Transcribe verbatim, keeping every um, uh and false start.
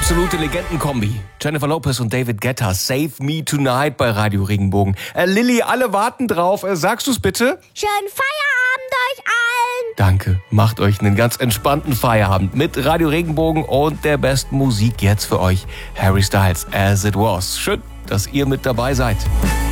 absolute Legendenkombi. Jennifer Lopez und David Guetta, Save Me Tonight bei Radio Regenbogen. Äh, Lilly, alle warten drauf. Äh, sagst du's bitte? Schönen Feierabend euch allen. Danke. Macht euch einen ganz entspannten Feierabend mit Radio Regenbogen und der besten Musik jetzt für euch. Harry Styles, As It Was. Schön, dass ihr mit dabei seid.